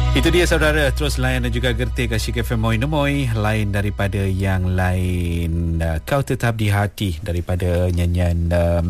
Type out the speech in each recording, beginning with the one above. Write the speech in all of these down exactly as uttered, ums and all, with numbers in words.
Itu dia saudara, terus layan dan juga gertik Asyik F M Moi Nemoi, lain daripada yang lain. Uh, kau tetap di hati daripada nyanyian um,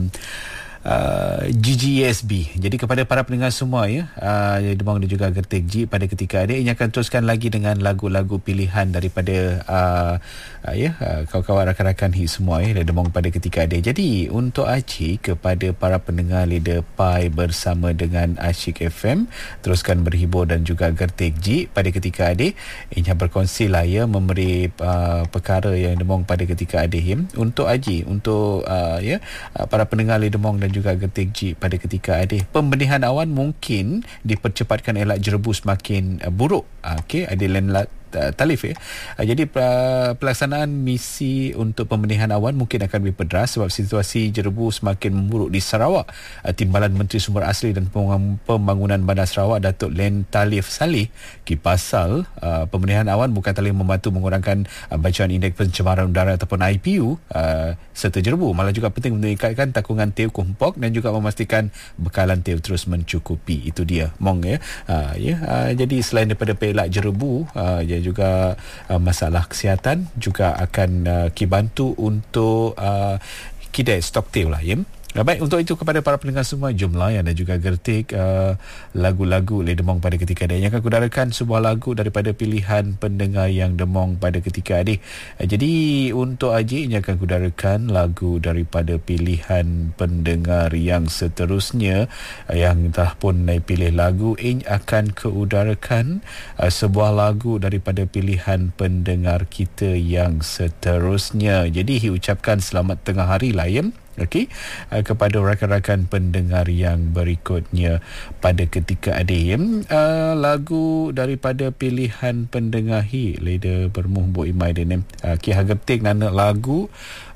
Uh, G G E S B. Jadi kepada para pendengar semua ya, uh, Demang dan juga Gertik G, pada ketika ada ini akan teruskan lagi dengan lagu-lagu pilihan daripada uh, uh, ya uh, kawan-kawan rakan-rakan hit semua ya, Demang pada ketika ada. Jadi untuk Aci, kepada para pendengar Lidah Pai bersama dengan Asyik F M, teruskan berhibur dan juga Gertik G pada ketika ada ini berkongsi lah ya, memberi uh, perkara yang Demang pada ketika ada him untuk Aji, untuk uh, ya uh, para pendengar Lidah Demang dan juga Gertik G pada ketika ada. Pembenihan awan mungkin dipercepatkan elak jerebu semakin uh, buruk. Uh, Okey, ada lain Uh, talif ya. Uh, jadi uh, pelaksanaan misi untuk pembenihan awan mungkin akan lebih pederas sebab situasi jerebu semakin memburuk di Sarawak. Uh, Timbalan Menteri Sumber Asli dan Pembangunan Bandar Sarawak Datuk Len Talif Salih kipasal uh, pembenihan awan bukan talih membantu mengurangkan uh, bacaan indeks pencemaran udara ataupun I P U uh, serta jerebu, malah juga penting meningkatkan takungan teu kumpok dan juga memastikan bekalan teu terus mencukupi. Itu dia mong ya. Uh, ya uh, jadi selain daripada pelak jerebu, uh, juga uh, masalah kesihatan juga akan uh, kibantu untuk uh, kidai stok teu lah ya. Baik, untuk itu kepada para pendengar semua, jom layan dan juga gertik uh, lagu-lagu Le Demong pada ketika ada. Yang akan kudarakan sebuah lagu daripada pilihan pendengar yang Demong pada ketika ada. Uh, jadi untuk Aji, ini akan kudarakan lagu daripada pilihan pendengar yang seterusnya. Uh, yang telah pun pilih lagu, ini akan keudarakan uh, sebuah lagu daripada pilihan pendengar kita yang seterusnya. Jadi ucapkan selamat tengah hari lah ya. Okey, uh, kepada rakan-rakan pendengar yang berikutnya pada ketika ada uh, lagu daripada pilihan pendengar hi Leda Bermuh Bo Imai dan uh, Ki Hagertik nana lagu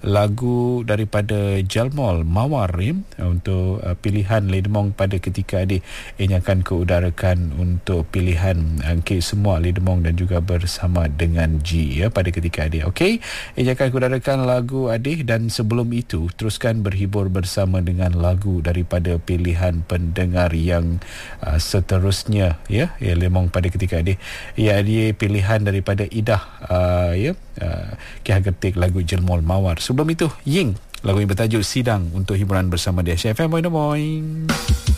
lagu daripada Jalmol Mawar ya, untuk uh, pilihan Ledemong pada ketika ada. Ini akan keudarakan untuk pilihan angki uh, semua Ledemong dan juga bersama dengan G ya pada ketika ada. Okey, ini akan keudarakan lagu Adih, dan sebelum itu teruskan berhibur bersama dengan lagu daripada pilihan pendengar yang uh, seterusnya ya, ya Ledemong pada ketika ada. Ya, dia pilihan daripada Idah uh, ya uh, Ki Hagertik lagu Jalmol Mawar. Sebelum itu, Ying, lagu yang bertajuk Sidang, untuk hiburan bersama di Asyik F M. Moi Moi.